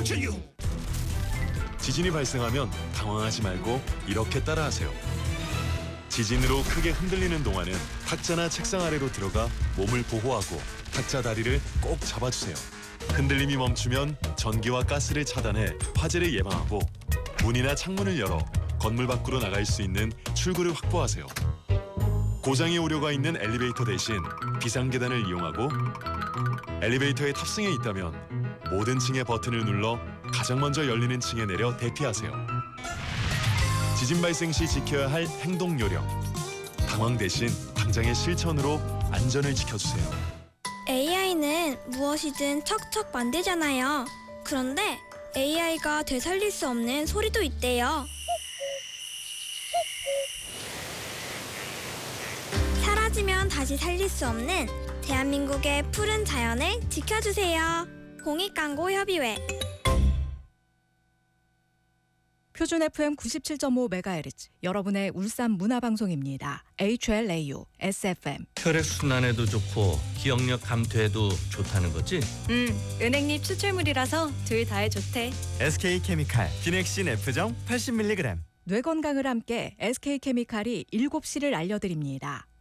지진이 발생하면 당황하지 말고 이렇게 따라하세요. 지진으로 크게 흔들리는 동안은 탁자나 책상 아래로 들어가 몸을 보호하고 탁자 다리를 꼭 잡아주세요. 흔들림이 멈추면 전기와 가스를 차단해 화재를 예방하고 문이나 창문을 열어 건물 밖으로 나갈 수 있는 출구를 확보하세요. 고장의 우려가 있는 엘리베이터 대신 비상계단을 이용하고 엘리베이터에 탑승해 있다면 모든 층의 버튼을 눌러 가장 먼저 열리는 층에 내려 대피하세요. 지진 발생 시 지켜야 할 행동 요령. 당황 대신 당장의 실천으로 안전을 지켜주세요. AI는 무엇이든 척척 만들잖아요. 그런데 AI가 되살릴 수 없는 소리도 있대요. 사라지면 다시 살릴 수 없는 대한민국의 푸른 자연을 지켜주세요. 공익광고협의회. 표준 FM 97.5MHz 여러분의 울산 문화방송입니다. HLAU SFM. 혈액순환에도 좋고 기억력 감퇴에도 좋다는 거지? 은행잎 추출물이라서 둘 다에 좋대. SK케미칼 비넥신 F정 80mg. 뇌 건강을 함께 SK케미칼이 7시를 알려드립니다.